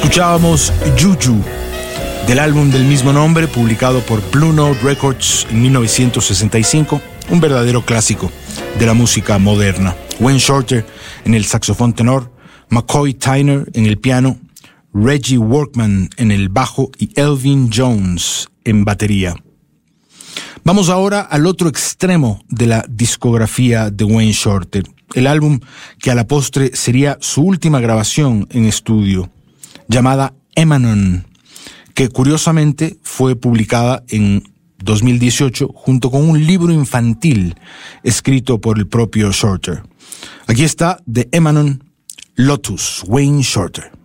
Escuchábamos Juju, del álbum del mismo nombre, publicado por Blue Note Records en 1965, un verdadero clásico de la música moderna. Wayne Shorter en el saxofón tenor, McCoy Tyner en el piano, Reggie Workman en el bajo y Elvin Jones en batería. Vamos ahora al otro extremo de la discografía de Wayne Shorter, el álbum que a la postre sería su última grabación en estudio, llamada Emanon, que curiosamente fue publicada en 2018 junto con un libro infantil escrito por el propio Shorter. Aquí está de Emanon, Lotus, Wayne Shorter.